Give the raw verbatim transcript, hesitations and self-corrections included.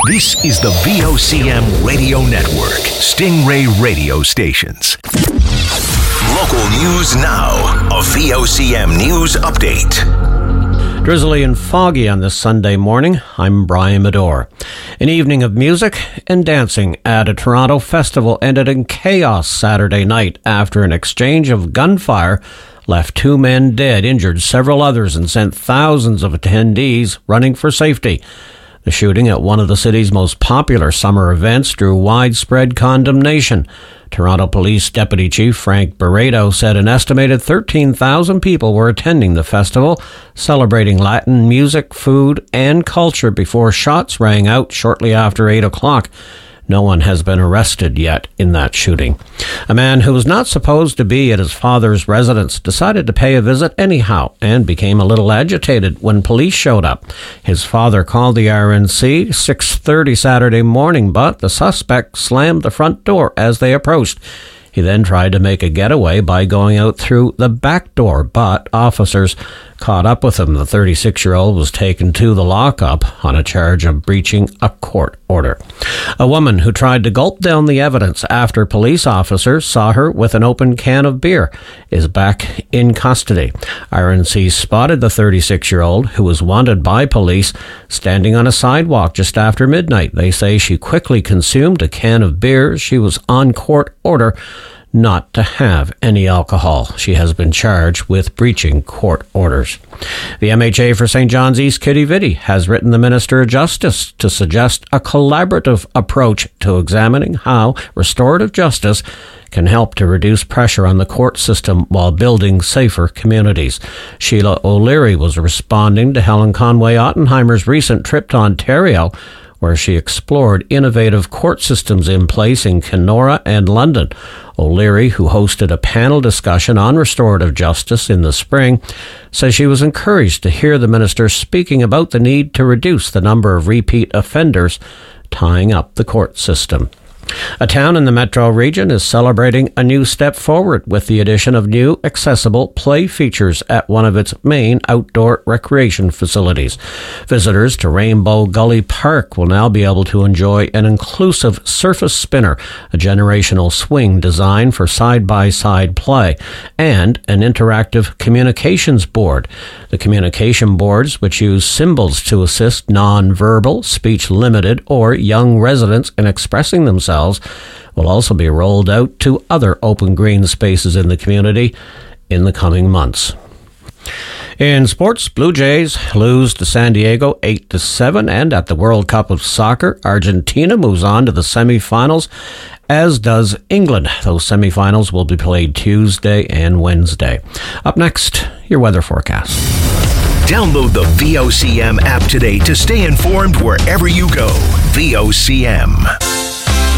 This is the V O C M Radio Network, Stingray Radio Stations. Local news now. A V O C M News Update. Drizzly and foggy on this Sunday morning. I'm Brian Medore. An evening of music and dancing at a Toronto festival ended in chaos Saturday night after an exchange of gunfire left two men dead, injured several others, and sent thousands of attendees running for safety. The shooting at one of the city's most popular summer events drew widespread condemnation. Toronto Police Deputy Chief Frank Barreto said an estimated thirteen thousand people were attending the festival, celebrating Latin music, food, and culture before shots rang out shortly after eight o'clock. No one has been arrested yet in that shooting. A man who was not supposed to be at his father's residence decided to pay a visit anyhow and became a little agitated when police showed up. His father called the R N C six thirty Saturday morning, but the suspect slammed the front door as they approached. He then tried to make a getaway by going out through the back door, but officers caught up with him. The thirty-six-year-old was taken to the lockup on a charge of breaching a court order. A woman who tried to gulp down the evidence after police officers saw her with an open can of beer is back in custody. R N C spotted the thirty-six-year-old, who was wanted by police, standing on a sidewalk just after midnight. They say she quickly consumed a can of beer. She was on court order not to have any alcohol. She has been charged with breaching court orders. The M H A for Saint John's East Kitty Vitty has written the Minister of Justice to suggest a collaborative approach to examining how restorative justice can help to reduce pressure on the court system while building safer communities. Sheila O'Leary was responding to Helen Conway Ottenheimer's recent trip to Ontario, where she explored innovative court systems in place in Kenora and London. O'Leary, who hosted a panel discussion on restorative justice in the spring, says she was encouraged to hear the minister speaking about the need to reduce the number of repeat offenders tying up the court system. A town in the metro region is celebrating a new step forward with the addition of new accessible play features at one of its main outdoor recreation facilities. Visitors to Rainbow Gully Park will now be able to enjoy an inclusive surface spinner, a generational swing designed for side-by-side play, and an interactive communications board. The communication boards, which use symbols to assist non-verbal, speech-limited, or young residents in expressing themselves, will also be rolled out to other open green spaces in the community in the coming months. In sports, Blue Jays lose to San Diego eight to seven, and at the World Cup of Soccer, Argentina moves on to the semifinals, as does England. Those semifinals will be played Tuesday and Wednesday. Up next, your weather forecast. Download the V O C M app today to stay informed wherever you go. V O C M.